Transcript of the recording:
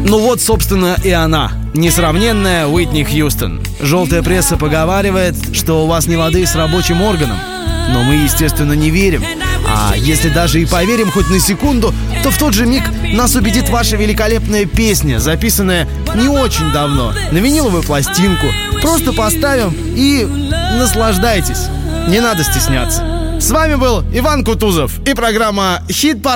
Ну вот, собственно, и она, несравненная Уитни Хьюстон. Желтая пресса поговаривает, что у вас не лады с рабочим органом. Но мы, естественно, не верим. А если даже и поверим хоть на секунду, то в тот же миг нас убедит ваша великолепная песня, записанная не очень давно, на виниловую пластинку. Просто поставим и наслаждайтесь. Не надо стесняться. С вами был Иван Кутузов и программа «Хит-парад».